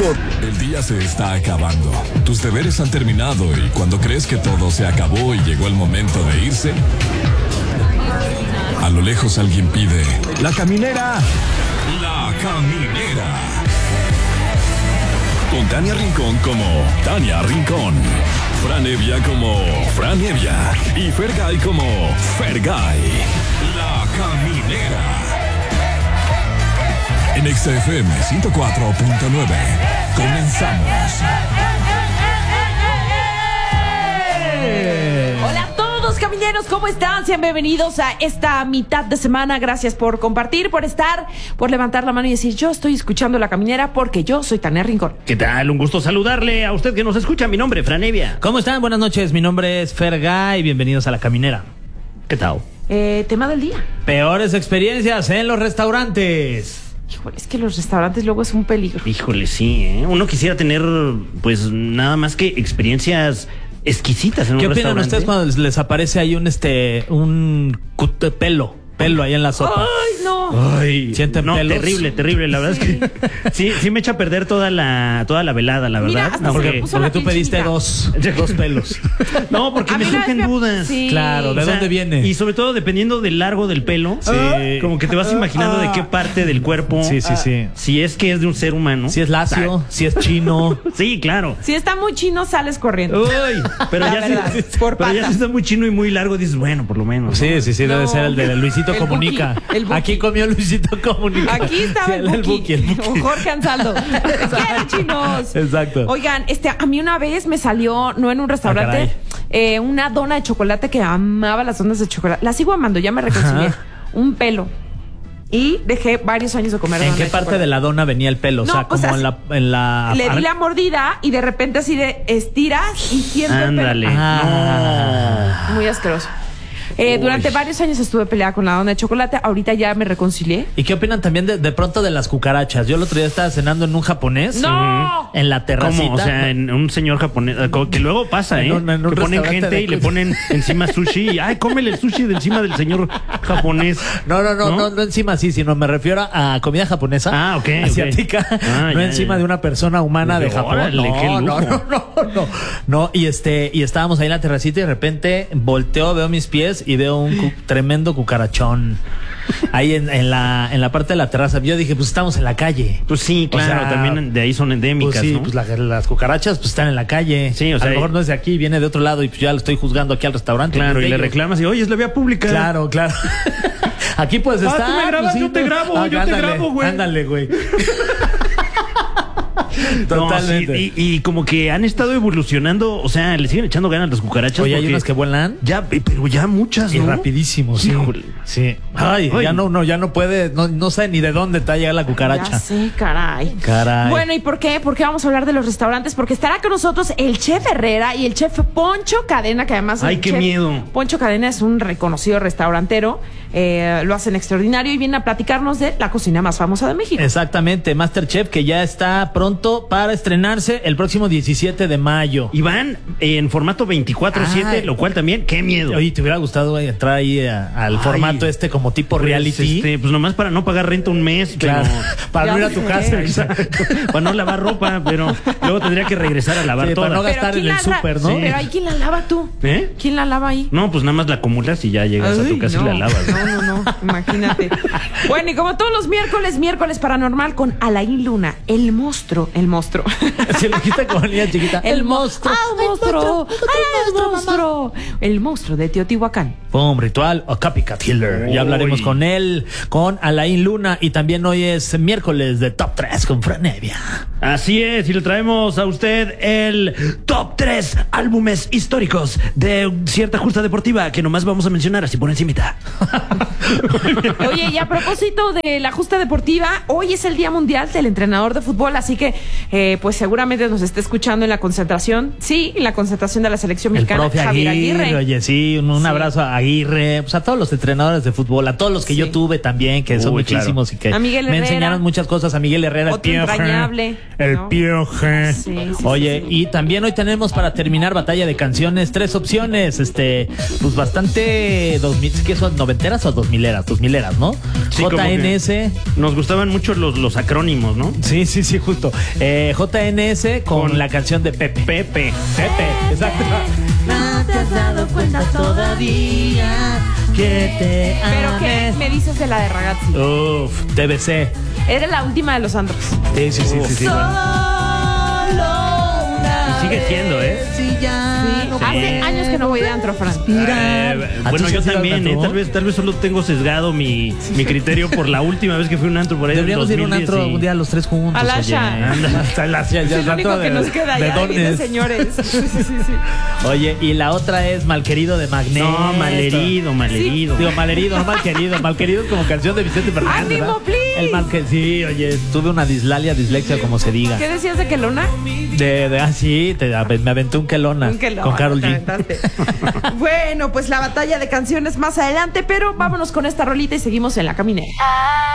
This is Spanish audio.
Rincón. El día se está acabando. Tus deberes han terminado y cuando crees que todo se acabó y llegó el momento de irse, a lo lejos alguien pide: ¡La caminera! ¡La caminera! Con Tania Rincón como Tania Rincón, Fran Evia como Fran Evia y Fergay como Fergay. La caminera. En XFM 104.9. Comenzamos. Hola a todos, camineros, ¿cómo están? Sean bienvenidos a esta mitad de semana. Gracias por compartir, por estar, por levantar la mano y decir: yo estoy escuchando La Caminera porque yo soy Tania Rincón. ¿Qué tal? Un gusto saludarle a usted que nos escucha. Mi nombre es Fran Evia. ¿Cómo están? Buenas noches. Mi nombre es Fergay. Bienvenidos a La Caminera. ¿Qué tal? Tema del día. Peores experiencias en los restaurantes. Híjole, es que los restaurantes luego es un peligro. Híjole, sí, ¿eh? Uno quisiera tener, pues, nada más que experiencias exquisitas en un restaurante. ¿Qué opinan ustedes cuando les aparece ahí un pelo ahí en la sopa? ¡Ay, no! Ay, ¿Sienten no, pelos? terrible. La verdad es que sí me echa a perder toda la velada, la Mira, verdad. hasta se me Porque puso la tú piel pediste chinita. dos pelos. No, porque A me mí una surgen vez dudas. Sí. Claro, ¿de O sea, dónde viene? Y sobre todo dependiendo del largo del pelo, como que te vas imaginando de qué parte del cuerpo. Sí. Si es que es de un ser humano. Si es lacio, si es chino. Sí, claro. Si está muy chino, sales corriendo. Uy, pero La ya, verdad, por pero ya patas. si está muy chino y muy largo, dices, bueno, por lo menos. Sí, debe No. ser el de Luisito El Comunica. Buki, el Buki. Aquí comió Luisito Comunica. Aquí estaba Sí, el Buki. Buki. O Jorge Ansaldo. ¿Qué, chinos? Exacto. Oigan, a mí una vez me salió, no en un restaurante, una dona de chocolate, que amaba las donas de chocolate. La sigo amando, ya me reconcilié. Ajá. Un pelo. Y dejé varios años de comer ¿En dona qué de parte chocolate. de la dona venía el pelo? No, o sea, como en la... Le di la mordida y de repente así de estiras y siento el Ándale. pelo. Ah. Muy asqueroso. Durante varios años estuve peleada con la dona de chocolate. Ahorita ya me reconcilié. ¿Y qué opinan también de pronto de las cucarachas? Yo el otro día estaba cenando en un japonés. ¡No! En la terracita. ¿Cómo? O sea, en un señor japonés, que luego pasa, En ¿eh? un que ponen restaurante gente de y le cosas. ponen encima sushi y, ay, cómele el sushi de encima del señor japonés. No encima sí, sino me refiero a comida japonesa. Ah, ok, asiática. ok. Ah, no ya, encima ya. de una persona humana de Japón. Órale, qué lujo. No, y estábamos ahí en la terracita y de repente volteo, veo mis pies y veo un tremendo cucarachón ahí en la parte de la terraza. Yo dije, pues estamos en la calle. Pues sí, O claro, sea, también de ahí son endémicas, Pues sí, ¿no? pues las cucarachas pues están en la calle. Sí, o sea, a lo mejor no es de aquí, viene de otro lado y pues ya lo estoy juzgando aquí al restaurante. Claro, no es y de le ellos. reclamas y, oye, es la vía pública. Claro. Aquí puedes estar. tú me grabas, pues, yo te grabo, yo te ándale, grabo, güey. Ándale, güey. No, Totalmente. sí, y como que han estado evolucionando, o sea, le siguen echando ganas las cucarachas. Oye, hay porque unas que vuelan ya, pero ya muchas, y ¿no? rapidísimo, sí. Híjole. Sí. Ay, Ay. ya no puede, no sé ni de dónde te va a llegar la cucaracha. Ya sé, caray. Bueno, ¿y por qué? ¿Por qué vamos a hablar de los restaurantes? Porque estará con nosotros el chef Herrera y el chef Poncho Cadena, que además... Ay, el qué chef miedo. Poncho Cadena es un reconocido restaurantero. Lo hacen extraordinario y viene a platicarnos de la cocina más famosa de México. Exactamente, Masterchef, que ya está pronto para estrenarse el próximo 17 de mayo. Y van en formato 24/7, Ay. lo cual también, qué miedo. Oye, ¿te hubiera gustado güey, entrar ahí al Ay. formato como tipo reality? Pues nomás para no pagar renta un mes, Claro, pero... para no ir a tu sé. casa. Exacto. Para no lavar ropa, pero luego tendría que regresar a lavar Sí, toda. para no Pero gastar ¿quién en el la súper, ¿no? Sí. Pero hay quien la lava tú. ¿Eh? ¿Quién la lava ahí? No, pues nada más la acumulas y ya llegas a tu Ay, casa y no. la lavas. No, imagínate. Bueno, y como todos los miércoles paranormal con Alain Luna, el monstruo. Se le quita como niña chiquita. El monstruo. El monstruo de Teotihuacán. Pum, ritual o Copycat Killer. Ya hablaremos Uy. con él, con Alain Luna. Y también hoy es miércoles de Top 3 con Fran Evia. Así es, y le traemos a usted el top 3 álbumes históricos de cierta justa deportiva que nomás vamos a mencionar así por encimita. Oye, y a propósito de la justa deportiva, hoy es el Día Mundial del Entrenador de Fútbol, así que pues seguramente nos está escuchando en la concentración. Sí, en la concentración de la selección El mexicana. profe Javier Aguirre. Oye, sí, un Sí. abrazo a Aguirre. Pues a todos los entrenadores jugadores de fútbol, a todos los que Sí. yo tuve también, que son muchísimos y que A Miguel me Herrera. enseñaron muchas cosas. A Miguel Herrera, Otro entrañable, el ¿no? Pioje. Sí, sí, Oye, sí. y también hoy tenemos para terminar batalla de canciones 3 opciones, pues bastante 2000, ¿qué son? ¿Noventeras o 2000eras? 2000eras, ¿no? Sí, como que JNS. Nos gustaban mucho los acrónimos, ¿no? Sí, justo. JNS con la canción de Pepe. Pepe, exacto. No te has dado cuenta todavía que te ¿Pero qué amé. me dices de la de Ragazzi? Uf, TBC. Era la última de los antros. Sí. Sigue siendo, ¿eh? Hace años que no voy de antro, Fran. Bueno, yo ¿Tú sí has ido también, al antro? tal vez solo tengo sesgado mi criterio por la última vez que fui a un antro por ahí. Deberíamos ir a un antro un día los tres juntos. Al Asha. oye. Anda, hasta el Asha. Es lo único que nos queda ya de vida, dones. señores. Sí. Oye, y la otra es Malquerido de Magneto. No, malherido. Digo, malherido, no malquerido. Malquerido es como canción de Vicente Fernández. ¡Ánimo, ¿verdad? please! Sí, oye, tuve una dislexia, como se diga. ¿Qué decías de Kelowna? Me aventé un Kelowna Un Kelowna, con Karol te G. aventaste. Bueno, pues la batalla de canciones más adelante, pero vámonos con esta rolita y seguimos en La Caminera.